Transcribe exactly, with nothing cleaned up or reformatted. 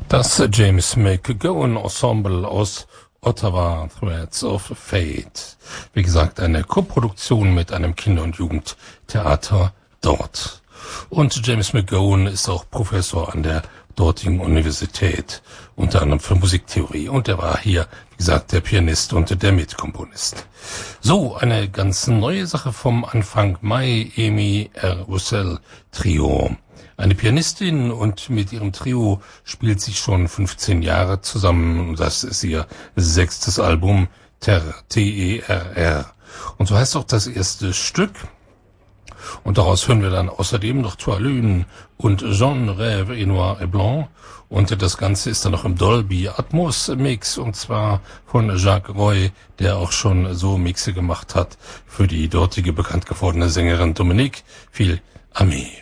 Das James McGowan Ensemble aus Ottawa, Threads of Fate. Wie gesagt, eine Koproduktion mit einem Kinder- und Jugendtheater dort. Und James McGowan ist auch Professor an der dortigen Universität, unter anderem für Musiktheorie. Und er war hier, wie gesagt, der Pianist und der Mitkomponist. So, eine ganz neue Sache vom Anfang Mai, Amy R. Russell Trio. Eine Pianistin und mit ihrem Trio spielt sie schon fünfzehn Jahre zusammen. Das ist ihr sechstes Album, Ter, T E R R. Und so heißt auch das erste Stück. Und daraus hören wir dann außerdem noch Trois Lunes und Jean Rêve et Noir et Blanc. Und das Ganze ist dann noch im Dolby Atmos Mix, und zwar von Jacques Roy, der auch schon so Mixe gemacht hat für die dortige bekannt gewordene Sängerin Dominique Fils-Aimé.